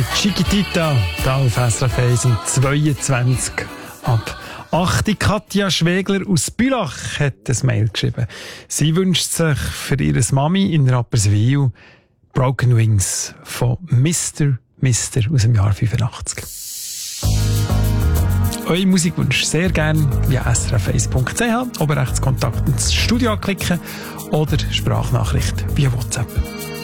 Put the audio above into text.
Chiquitita, da auf SRF 1 um 22 ab 8. Katja Schwegler aus Bülach hat ein Mail geschrieben. Sie wünscht sich für ihre Mami in Rapperswil Broken Wings von Mr. aus dem Jahr 85. Eure Musikwunsch sehr gerne via srf1.ch, oben rechts Kontakt ins Studio anklicken oder Sprachnachricht via WhatsApp.